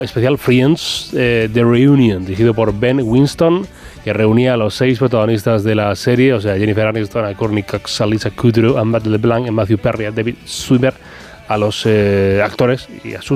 Especial Friends, The Reunion, dirigido por Ben Winston, que reunía a los 6 protagonistas de la serie, o sea, Jennifer Aniston, a Courtney Cox, a Lisa Kudrow, a Matt LeBlanc, a Matthew Perry, a David Schwimmer, a los actores y a sus